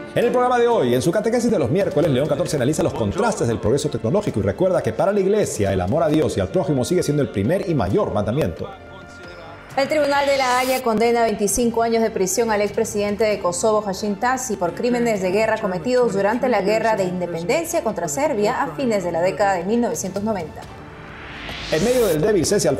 En el programa de hoy, en su catequesis de los miércoles, León XIV analiza los contrastes del progreso tecnológico y recuerda que para la Iglesia el amor a Dios y al prójimo sigue siendo el primer y mayor mandamiento. El Tribunal de La Haya condena a 25 años de prisión al expresidente de Kosovo, Hashim Thaçi, por crímenes de guerra cometidos durante la Guerra de Independencia contra Serbia a fines de la década de 1990. En medio del débil cese al